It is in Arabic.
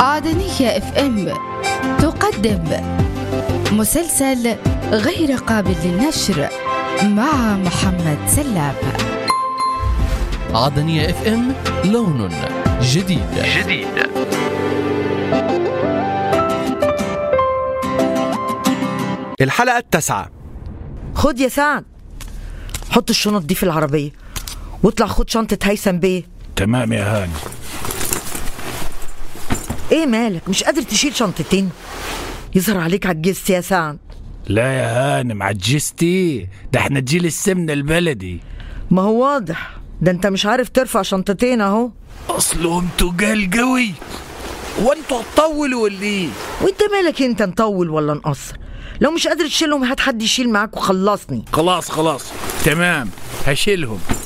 عدنية اف ام تقدم مسلسل غير قابل للنشر مع محمد سلام. عدنية اف ام، لون جديد. الحلقة 9. خد يا سعد، حط الشنط دي في العربية واطلع خد شنطة هيثم بيه. تمام يا هاني. ايه مالك مش قادر تشيل شنطتين؟ يظهر عليك عجزت يا سعد. لا يا هانم، عجزتي؟ ده احنا جيل السمنة البلدي. ما هو واضح، ده انت مش عارف ترفع شنطتين اهو. اصلهم تقال قوي، وانتوا هتطولوا ولا ايه؟ وانت مالك انت نطول ولا نقصر؟ لو مش قادر تشيلهم هات حد يشيل معاك وخلصني. خلاص تمام، هشيلهم.